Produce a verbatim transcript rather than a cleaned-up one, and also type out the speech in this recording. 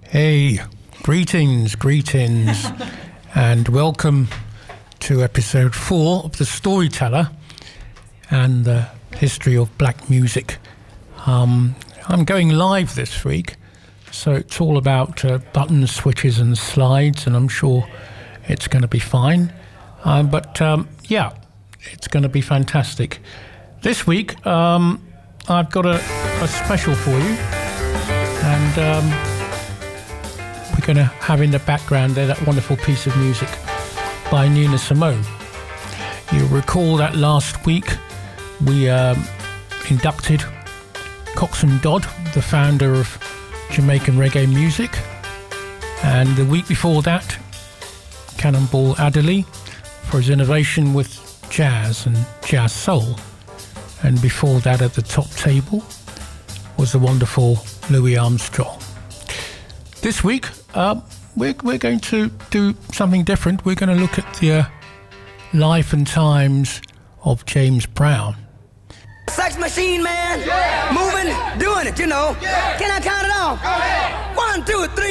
Hey, greetings, greetings, and welcome to episode four of The Storyteller and the history of black music. Um, I'm going live this week, so it's all about uh, buttons, switches and slides, and I'm sure it's going to be fine. Um, but um, yeah, it's going to be fantastic. This week, um, I've got a, a special for you, and um, we're going to have in the background there that wonderful piece of music by Nina Simone. You'll recall that last week we um, inducted Coxsone Dodd, the founder of Jamaican reggae music, and the week before that, Cannonball Adderley for his innovation with jazz and jazz soul, and before that at the top table was the wonderful Louis Armstrong. This week, uh, we're, we're going to do something different. We're going to look at the uh, life and times of James Brown. Sex machine, man. Yeah. Moving, doing it, you know. Yeah. Can I count it off? Go ahead. One, two, three.